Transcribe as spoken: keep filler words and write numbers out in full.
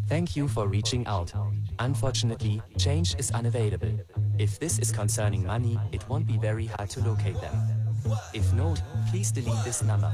Thank you for reaching out. Unfortunately, change is unavailable. If this is concerning money, it won't be very hard to locate them. If not, please delete this number.